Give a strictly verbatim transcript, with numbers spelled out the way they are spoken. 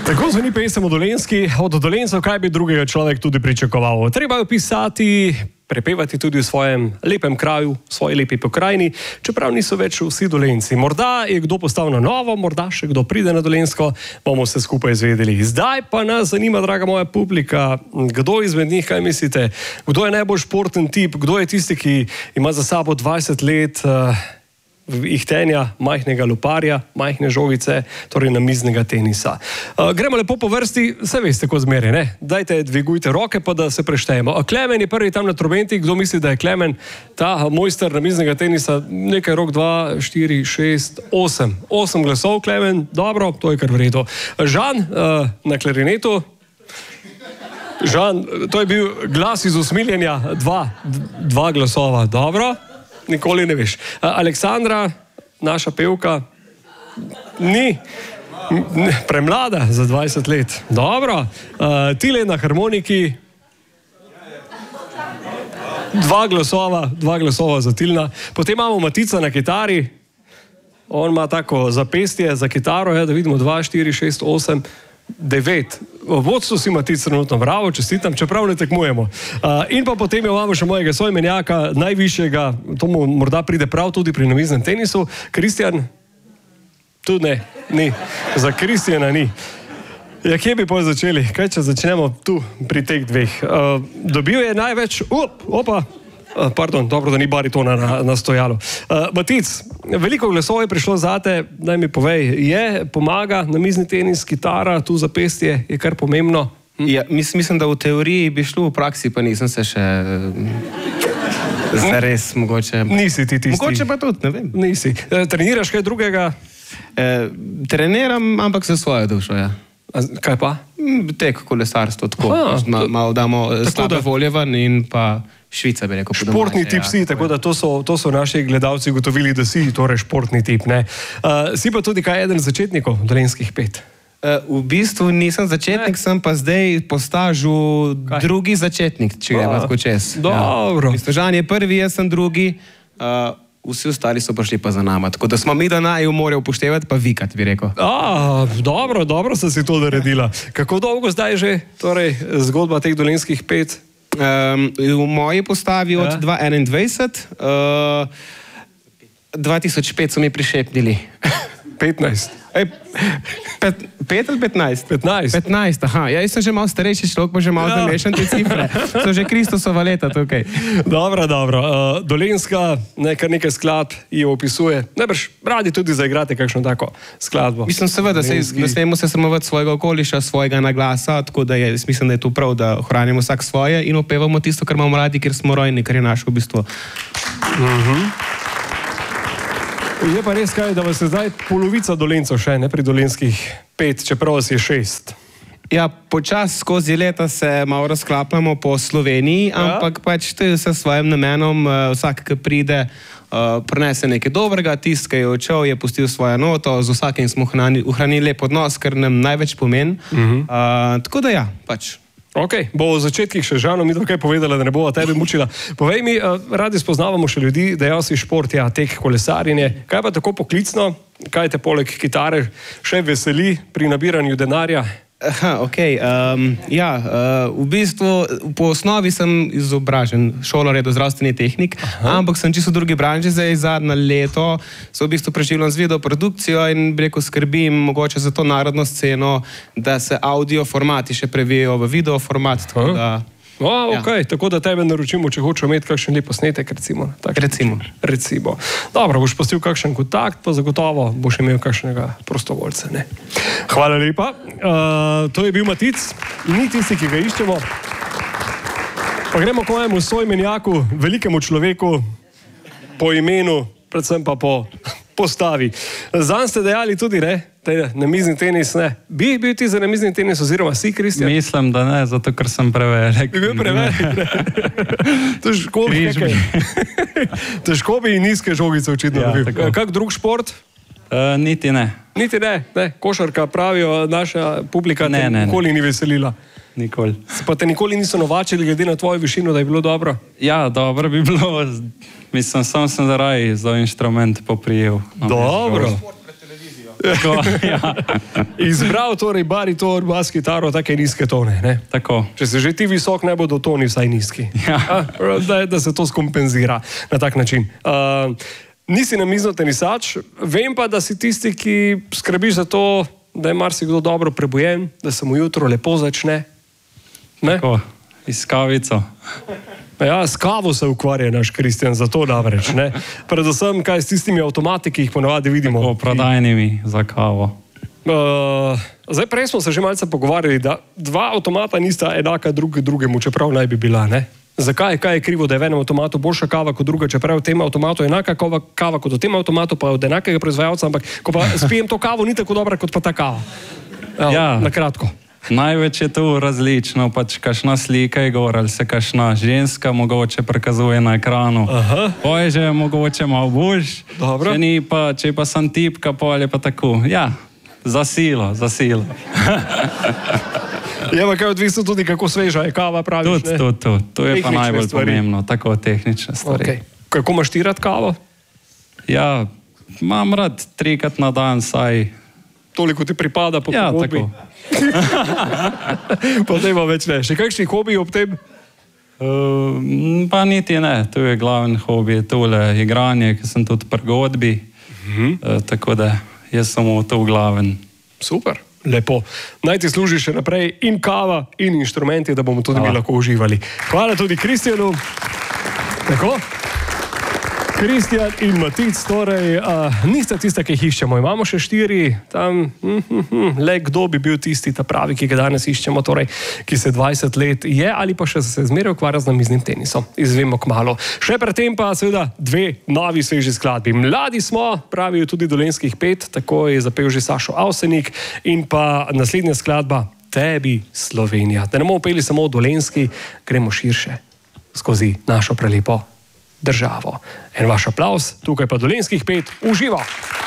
Tako zveni pesem o Dolenjski, od Dolencev, kaj bi drugega človek tudi pričakoval. Treba jo pisati, prepevati tudi v svojem lepem kraju, v svoji lepi pokrajini, čeprav niso več vsi Dolenci. Morda je kdo postal na novo, morda še kdo pride na Dolenjsko, bomo se skupaj izvedeli. Zdaj pa nas zanima, draga moja publika, kdo izmed njih, kaj mislite, kdo je najbolj športen tip, kdo je tisti, ki ima za sabo dvajset let uh, ihtenja, majhnega luparja, majhne žogice, torej namiznega tenisa. Uh, gremo lepo po vrsti, se veste, ko zmeri, ne? Dajte, dvigujte roke, pa da se preštejemo. A Klemen je prvi tam na trobenti, kdo misli, da je Klemen ta mojster namiznega tenisa, nekaj rok, dva, štiri, šest, osem. Osem glasov, Klemen, dobro, to je kar v redu. Žan, uh, na klarinetu. Žan, to je bil glas iz usmiljenja, dva, dva glasova, dobro. Nikoli ne veš. Aleksandra, naša pevka, ni premlada za dvajset let. Dobro. Uh, Tile na harmoniki. Dva glasova, dva glasova za Tilna. Potem imamo Matica na kitari. On ima tako zapestje za kitaro, ja, da vidimo dva, štiri, šest, osem, devet. V vodstvu si Matic trenutno, bravo, čestitam, čeprav ne tekmujemo. Uh, in pa potem imamo še mojega soimenjaka, najvišjega, to mu morda pride prav tudi pri namiznem tenisu. Kristjan? Tudi ne, ni. Za Kristjana ni. Ja, kje bi pa začeli? Kaj, če začnemo tu, pri teh dveh? Uh, dobil je največ... Up, opa! Uh, pardon, dobro, da ni baritona na, na stojalu. Uh, Matic, veliko glasov je prišlo zate, naj mi povej, je, pomaga namizni tenis, kitara, tu zapestje, je kar pomembno? Hm? Ja, mis, mislim, da v teoriji bi šlo, v praksi pa nisem se še... Zares, hm? Mogoče... Nisi ti tisti. Mogoče pa tudi, ne vem. Nisi. E, treniraš kaj drugega? E, treniram, ampak za svojo dušo, ja. A, kaj pa? Tek, kolesarstvo, tako. A, to, malo damo slabe volje ven in pa... Švica bi rekel. Športni tip si, tako da to so, to so naši gledalci gotovili, da si torej športni tip, ne. Uh, si pa tudi kaj eden začetnikov dolenjskih pet? Uh, v bistvu nisem začetnik, ne. Sem pa zdaj po stažu kaj? Drugi začetnik, če gremo tako čez. Dobro. Ja. Žan je prvi, jaz sem drugi, uh, vsi ostali so prišli pa za nama, tako da smo mi da naj morajo upoštevati, pa vikat, bi rekel. A, dobro, dobro se si to naredila. Kako dolgo zdaj že, torej, zgodba teh dolenjskih pet? Um, v moji postavi od ja. dva tisoč enaindvajset, uh, dva tisoč pet so mi prišepnili. petnajst. Ej, pet, pet ali petnajst? petnajst. petnajst, aha. Ja, jaz sem že malo starejši človek, pa že malo ja. zamešan te cifre. So že Kristusova leta tukaj. Dobro, dobro. Uh, Dolenjska, nekaj, nekaj skladb ji opisuje. Najbrž radi tudi zaigrate kakšno tako skladbo. Mislim seveda, se ne smemo se sramovati svojega okoliša, svojega naglasa, tako da je, mislim, da je to prav, da ohranimo vsak svoje in opevamo tisto, kar imamo radi, ker smo rojni, kar je naše v bistvu. Mhm. Je pa res kaj, da vas je zdaj polovica Dolencev še, ne pri dolenjskih pet, čeprav vas je šest. Ja, počas skozi leta se malo razklapljamo po Sloveniji, ja. Ampak pač to je vse svojim namenom, vsak, ki pride, uh, prinese nekaj dobrega, tist, ki je odšel, je pustil svojo noto, z vsakim smo ohranili lep odnos, kar nam največ pomeni. Uh-huh. uh, tako da ja, pač. Ok, bo v začetkih še Žano mi tukaj povedala, da ne bova tebe mučila. Povej mi, radi spoznavamo še ljudi, dejal si šport, ja, tek, kolesarjenje. Kaj pa tako poklicno? Kaj te poleg kitare še veseli pri nabiranju denarja? Aha, ok. Um, ja, uh, v bistvu po osnovi sem izobražen šolar redozdravstveni tehnik, aha. Ampak sem čisto v drugi branži, zdaj zadnje leto se v bistvu preživljam z videoprodukcijo in rekel skrbim mogoče za to narodno sceno, da se audio formati še previjajo v video format, tako da... O, ok, ja. Tako da tebe naročimo, če hočeš imeti kakšen lep posnetek, recimo. Tak, recimo. Recimo. Dobro, boš postil kakšen kontakt, pa zagotovo boš imel kakšnega prostovoljca, ne. Hvala lepa. Uh, to je bil Matic, ni tisti, ki ga iščemo. Pa gremo k mojemu soimenjaku, velikemu človeku, po imenu, predvsem pa po postavi. Zanj ste dejali tudi, ne? Namizni tenis, ne. Bi bil ti za namizni tenis, oziroma si, Kristjan? Mislim, da ne, zato ker sem prevelik. Bi bil prevelik, ne. Težko bi nekaj. Težko bi in nizke žogice očitno ja, bil. Kak drug šport? Uh, niti ne. Niti ne, ne. Košarka pravijo, naša publika ne, te ne, nikoli ne. Ni veselila. Nikoli. Pa te nikoli niso novačili, glede na tvojo višino, da je bilo dobro? Ja, dobro bi bilo. Mislim, sam sem zaradi za inštrument poprijel. Dobro. Tako, ja. Izbral torej bariton, bas kitaro, take nizke tone. Ne? Tako. Če se že ti visok, ne bodo toni vsaj nizki. Ja. A, da, da se to skompenzira na tak način. Uh, nisi namiznotenisač, vem pa, da si tisti, ki skrbiš za to, da je marsikdo dobro prebujen, da se mu jutro lepo začne. Ne? Tako, iz kavico. Ja, s kavo se ukvarja naš Kristjan, zato namreč. Ne? Predvsem, kaj s tistimi avtomati, ki jih ponavadi vidimo. Tako, prodajnimi za kavo. Uh, zdaj, prej smo se že malce pogovarjali, da dva avtomata nista enaka drug drugemu, čeprav naj bi bila. Ne? Zakaj? Kaj je krivo, da je v enem avtomatu boljša kava kot druga, čeprav v tem avtomatu je enaka kava, kava kot v tem avtomatu, pa od enakega proizvajalca, ampak ko pa spijem to kavo, ni tako dobra kot pa ta kava. Evo, Ja. Na kratko. Največ je tu različno, pač kakšna slika je gor, ali se kakšna ženska mogoče prikazuje na ekranu. Aha. Po je že mogoče malo boljš, Dobro. če ni pa, če pa sem tipka, pol je pa tako. Ja, za silo, za silo. Je pa kaj odvisno tudi, kako sveža je kava, praviš, Tudi, ne? tudi, tudi. To je pa Tehnične najbolj stvari. pomembno, tako tehnične stvari. Okay. Kako imaš ti rad kavo? Ja, imam rad trikrat na dan, saj. Toliko ti pripada po Ja, pogodbi. tako. Potem pa več ne. Še kakšni hobi ob tem? Uh, pa niti ne, to je glavni hobi, tole igranje, ki sem tudi pri godbi. Uh-huh. Uh, tako da jaz samo to glaven. Super, lepo. Naj ti služi še naprej in kava, in inštrumenti, da bomo tudi Hvala. mi lahko uživali. Hvala tudi Kristjanu. Tako? Kristjan in Matic, torej, uh, nista tista, ki jih iščemo. Imamo še štiri, tam, hm, hm, hm, le kdo bi bil tisti, ta pravi, ki ga danes iščemo, torej, ki se dvajset let je ali pa še se zmeraj ukvarja z namiznim tenisom. Izvemo kmalu. Še predtem pa seveda dve novi sveži skladbi. Mladi smo, pravijo tudi Dolenjskih pet, tako je zapel že Sašo Avsenik in pa naslednja skladba Tebi Slovenija. Da ne bomo peli samo o Dolenjski, gremo širše skozi našo prelepo državo. En vaš aplavz, tukaj pa Dolenjskih pet, uživa!